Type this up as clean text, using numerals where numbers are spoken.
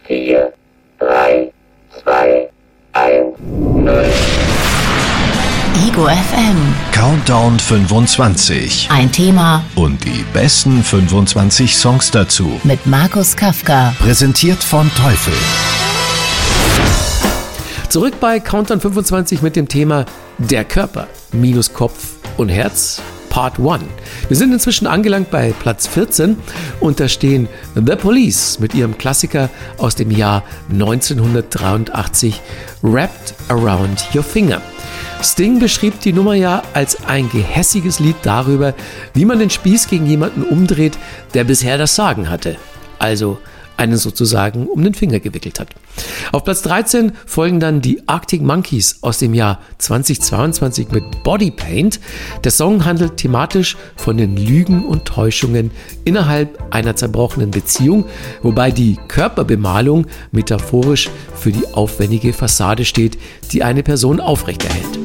4, 3, 2, 1, 0. Ego FM. Countdown 25. Ein Thema Und die besten 25 Songs dazu. mit Markus Kafka. Präsentiert von Teufel. Zurück bei Countdown 25 mit dem Thema Der Körper minus Kopf und Herz Part 1. Wir sind inzwischen angelangt bei Platz 14 und da stehen The Police mit ihrem Klassiker aus dem Jahr 1983 Wrapped Around Your Finger. Sting beschrieb die Nummer ja als ein gehässiges Lied darüber, wie man den Spieß gegen jemanden umdreht, der bisher das Sagen hatte. Also einen sozusagen um den Finger gewickelt hat. Auf Platz 13 folgen dann die Arctic Monkeys aus dem Jahr 2022 mit Body Paint. Der Song handelt thematisch von den Lügen und Täuschungen innerhalb einer zerbrochenen Beziehung, wobei die Körperbemalung metaphorisch für die aufwendige Fassade steht, die eine Person aufrechterhält.